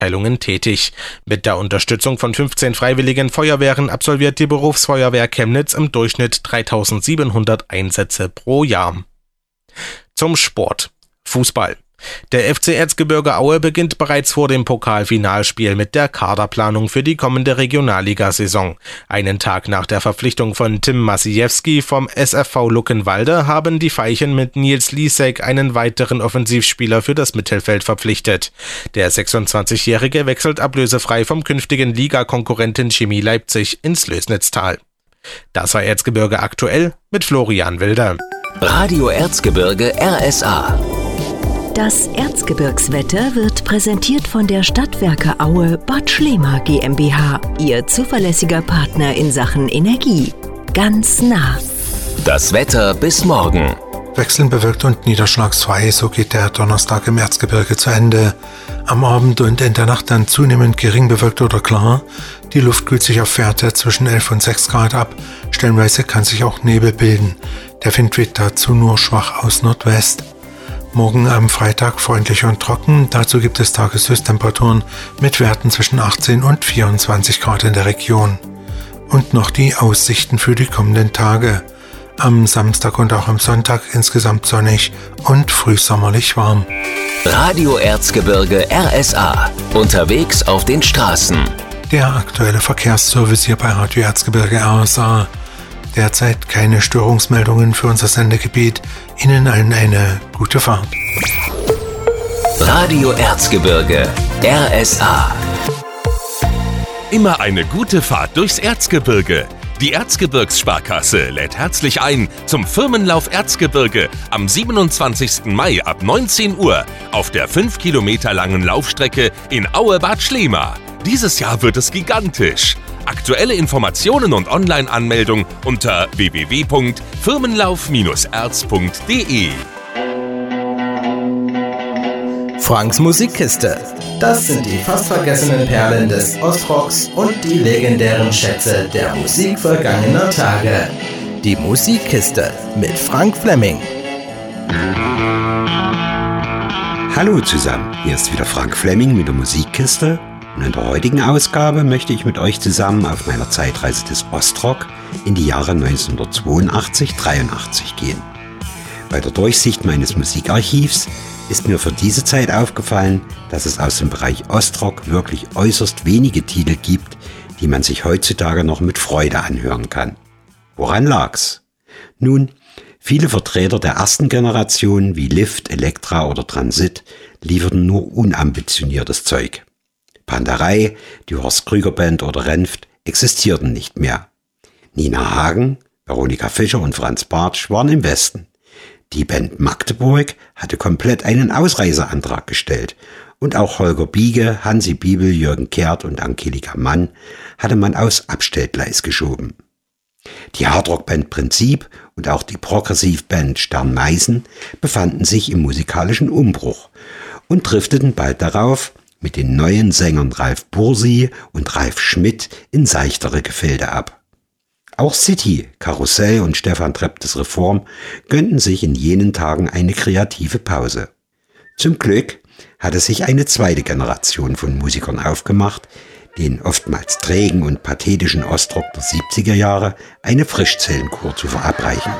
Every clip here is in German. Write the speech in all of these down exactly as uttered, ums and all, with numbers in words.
Abteilungen tätig. Mit der Unterstützung von fünfzehn freiwilligen Feuerwehren absolviert die Berufsfeuerwehr Chemnitz im Durchschnitt dreitausendsiebenhundert Einsätze pro Jahr. Zum Sport. Fußball. Der F C Erzgebirge Aue beginnt bereits vor dem Pokalfinalspiel mit der Kaderplanung für die kommende Regionalligasaison. Einen Tag nach der Verpflichtung von Tim Masiewski vom S F V Luckenwalde haben die Veilchen mit Nils Lisek einen weiteren Offensivspieler für das Mittelfeld verpflichtet. Der sechsundzwanzigjährige wechselt ablösefrei vom künftigen Ligakonkurrenten Chemie Leipzig ins Lößnitztal. Das war Erzgebirge aktuell mit Florian Wilder. Radio Erzgebirge R S A. Das Erzgebirgswetter wird präsentiert von der Stadtwerke Aue Bad Schlema GmbH, Ihr zuverlässiger Partner in Sachen Energie. Ganz nah. Das Wetter bis morgen. Wechselnd bewölkt und niederschlagsfrei, so geht der Donnerstag im Erzgebirge zu Ende. Am Abend und in der Nacht dann zunehmend gering bewölkt oder klar. Die Luft kühlt sich auf Werte zwischen elf und sechs Grad ab. Stellenweise kann sich auch Nebel bilden. Der Wind weht dazu nur schwach aus Nordwest. Morgen am Freitag freundlich und trocken. Dazu gibt es Tageshöchsttemperaturen mit Werten zwischen achtzehn und vierundzwanzig Grad in der Region. Und noch die Aussichten für die kommenden Tage. Am Samstag und auch am Sonntag insgesamt sonnig und frühsommerlich warm. Radio Erzgebirge R S A. Unterwegs auf den Straßen. Der aktuelle Verkehrsservice hier bei Radio Erzgebirge R S A. Derzeit keine Störungsmeldungen für unser Sendegebiet. Ihnen allen eine gute Fahrt. Radio Erzgebirge R S A. Immer eine gute Fahrt durchs Erzgebirge. Die Erzgebirgssparkasse lädt herzlich ein zum Firmenlauf Erzgebirge am siebenundzwanzigsten Mai ab neunzehn Uhr auf der fünf Kilometer langen Laufstrecke in Aue-Bad Schlema. Dieses Jahr wird es gigantisch. Aktuelle Informationen und Online-Anmeldung unter w w w punkt firmenlauf Bindestrich erz punkt d e. Franks Musikkiste. Das sind die fast vergessenen Perlen des Ostrocks und die legendären Schätze der Musik vergangener Tage. Die Musikkiste mit Frank Fleming. Hallo zusammen, hier ist wieder Frank Fleming mit der Musikkiste. Und in der heutigen Ausgabe möchte ich mit euch zusammen auf meiner Zeitreise des Ostrock in die Jahre neunzehnhundertzweiundachtzig dreiundachtzig gehen. Bei der Durchsicht meines Musikarchivs ist mir für diese Zeit aufgefallen, dass es aus dem Bereich Ostrock wirklich äußerst wenige Titel gibt, die man sich heutzutage noch mit Freude anhören kann. Woran lag's? Nun, viele Vertreter der ersten Generation wie Lift, Elektra oder Transit lieferten nur unambitioniertes Zeug. Panterei, die Horst Krüger Band oder Renft existierten nicht mehr. Nina Hagen, Veronika Fischer und Franz Bartsch waren im Westen. Die Band Magdeburg hatte komplett einen Ausreiseantrag gestellt und auch Holger Biege, Hansi Biebel, Jürgen Kehrt und Angelika Mann hatte man aufs Abstellgleis geschoben. Die Hardrock-Band Prinzip und auch die Progressivband Stern Meißen befanden sich im musikalischen Umbruch und drifteten bald darauf mit den neuen Sängern Ralf Bursi und Ralf Schmidt in seichtere Gefilde ab. Auch City, Karussell und Stefan Trepptes Reform gönnten sich in jenen Tagen eine kreative Pause. Zum Glück hatte sich eine zweite Generation von Musikern aufgemacht, den oftmals trägen und pathetischen Ostrock der siebziger Jahre eine Frischzellenkur zu verabreichen.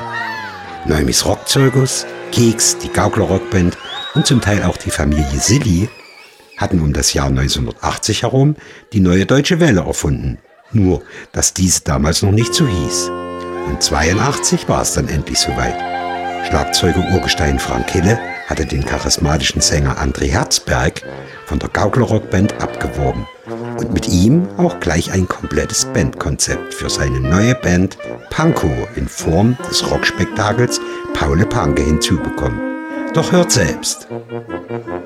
Neumis Rockzirkus, Keks, die Gaukler Rockband und zum Teil auch die Familie Silly hatten um das Jahr neunzehnhundertachtzig herum die Neue Deutsche Welle erfunden, nur dass diese damals noch nicht so hieß. Und zweiundachtzig war es dann endlich soweit. Schlagzeuger Urgestein Frank Hille hatte den charismatischen Sänger André Herzberg von der Gaukler Rockband abgeworben und mit ihm auch gleich ein komplettes Bandkonzept für seine neue Band Pankow in Form des Rockspektakels Paule Panke hinzubekommen. Doch hört selbst.